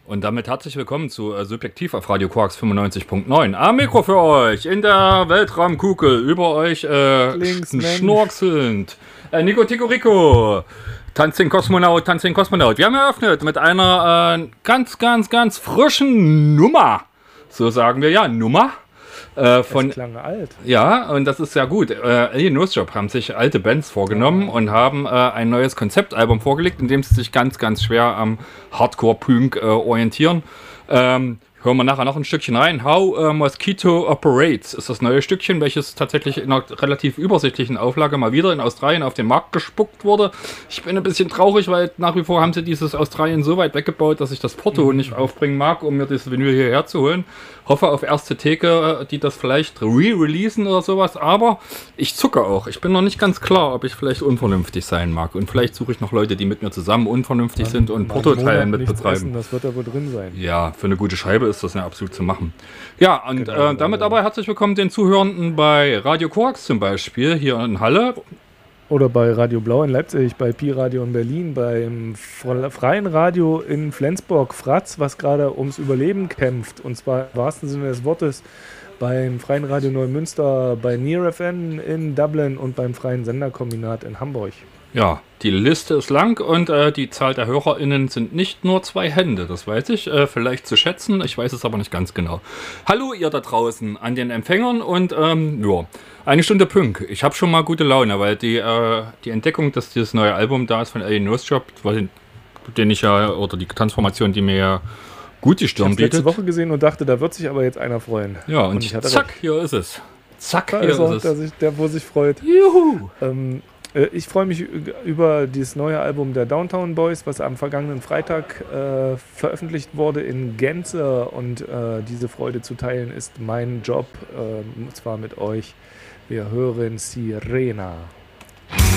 Und damit herzlich willkommen zu Subjektiv auf Radio Quarks 95.9. Am Mikro für euch in der Weltraumkugel über euch schnorchelnd. Nico Tico Tanzing Kosmonaut. Wir haben eröffnet mit einer ganz frischen Nummer. So sagen wir ja, Nummer. Das klang alt. Ja, und das ist ja gut. Alien Nose Job haben sich alte Bands vorgenommen und haben ein neues Konzeptalbum vorgelegt, in dem sie sich ganz schwer am Hardcore-Punk orientieren. Hören wir nachher noch ein Stückchen rein. How Mosquito Operates ist das neue Stückchen, welches tatsächlich in einer relativ übersichtlichen Auflage mal wieder in Australien auf den Markt gespuckt wurde. Ich bin ein bisschen traurig, weil nach wie vor haben sie dieses Australien so weit weggebaut, dass ich das Porto nicht aufbringen mag, um mir das Vinyl hierher zu holen. Hoffe auf erste Theke, die das vielleicht re-releasen oder sowas, aber ich zucke auch. Ich bin noch nicht ganz klar, ob ich vielleicht unvernünftig sein mag. Und vielleicht suche ich noch Leute, die mit mir zusammen unvernünftig sind und Porto-Teilen mit betreiben. Das wird da wohl drin sein. Ja, für eine gute Scheibe ist das ja absolut zu machen. Ja, und damit aber herzlich willkommen den Zuhörenden bei Radio Quarks zum Beispiel, hier in Halle. Oder bei Radio Blau in Leipzig, bei Pi Radio in Berlin, beim Freien Radio in Flensburg, Fratz, was gerade ums Überleben kämpft. Und zwar im wahrsten Sinne des Wortes beim Freien Radio Neumünster, bei Near FM in Dublin und beim Freien Senderkombinat in Hamburg. Ja, die Liste ist lang und die Zahl der HörerInnen sind nicht nur 2 Hände, das weiß ich, vielleicht zu schätzen, ich weiß es aber nicht ganz genau. Hallo ihr da draußen an den Empfängern und ja, eine Stunde Punk. Ich habe schon mal gute Laune, weil die Entdeckung, dass dieses neue Album da ist von Alien Nose Job, den ich ja, oder die Transformation, die mir ja gut die Stirn bietet. Ich habe letzte Woche gesehen und dachte, da wird sich aber jetzt einer freuen. Ja, und zack, hier ist es. Zack, hier ist es. Der, wo sich freut. Juhu! Ich freue mich über dieses neue Album der Downtown Boys, was am vergangenen Freitag veröffentlicht wurde in Gänze. Und diese Freude zu teilen ist mein Job, und zwar mit euch. Wir hören Sirena.